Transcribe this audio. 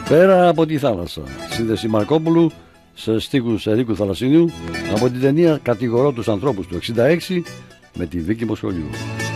Πέρα από τη θάλασσα. Σύνδεση Μαρκόπουλου σε στίχους Ερίκου Θαλασσινίου από την ταινία Κατηγορώ τους ανθρώπους του 66 με τη Βίκη Μοσχολιού.